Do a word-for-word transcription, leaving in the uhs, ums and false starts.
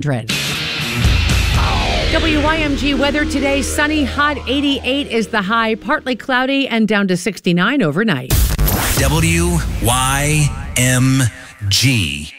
hundred. W Y M G weather today, sunny, hot, eighty-eight is the high, partly cloudy and down to sixty-nine overnight. W Y M G.